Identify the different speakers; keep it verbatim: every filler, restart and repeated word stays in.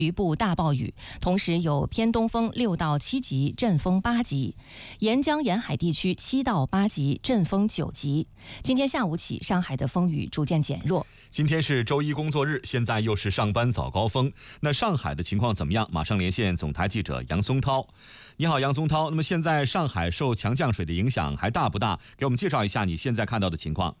Speaker 1: 局部大暴雨，同时有偏东风六到七级，阵风八级；沿江沿海地区七到八级，阵风九级。今天下午起，上海的风雨逐渐减弱。
Speaker 2: 今天是周一工作日，现在又是上班早高峰。那上海的情况怎么样？马上连线总台记者杨松涛。你好，杨松涛。那么现在上海受强降水的影响还大不大？给我们介绍一下你现在看到的情况。